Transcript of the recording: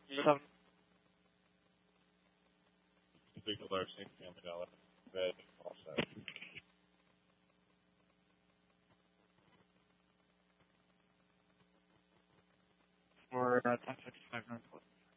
7. Particular St. Family Dollar. Red, all set. For 1055 Northwest.